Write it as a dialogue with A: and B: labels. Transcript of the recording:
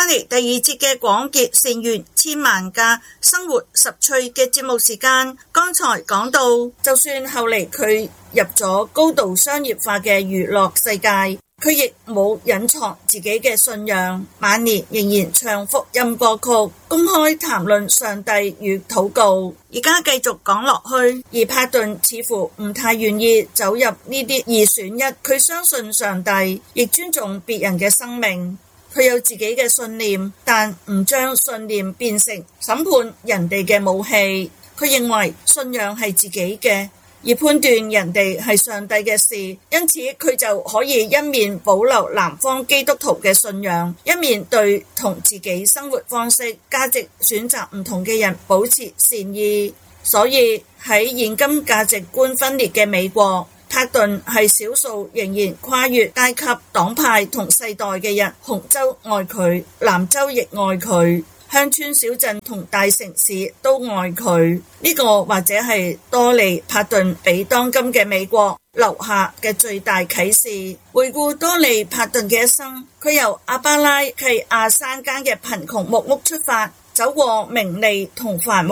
A: 翻嚟第二節嘅廣結善緣千萬家生活十趣嘅節目時間，剛才講到，就算後嚟佢入咗高度商業化嘅娛樂世界，佢亦冇隱藏自己嘅信仰，晚年仍然唱福音歌曲，公開談論上帝與禱告。而家繼續講落去，而帕頓似乎唔太願意走入呢啲二選一，佢相信上帝，亦尊重別人嘅生命。佢有自己嘅信念，但唔將信念變成審判人哋嘅武器。佢認為信仰係自己嘅，而判斷人哋係上帝嘅事，因此佢就可以一面保留南方基督徒嘅信仰，一面對同自己生活方式、價值選擇唔同嘅人保持善意。所以喺現今價值觀分裂嘅美國，帕頓係少數仍然跨越階級、黨派同世代嘅人。紅州愛佢，南州亦愛佢，鄉村小鎮同大城市都愛佢。呢個或者係多利帕頓俾當今嘅美國留下嘅最大啟示。回顧多利帕頓嘅一生，佢由阿巴拉契亞山間嘅貧窮木屋出發，走過名利同繁華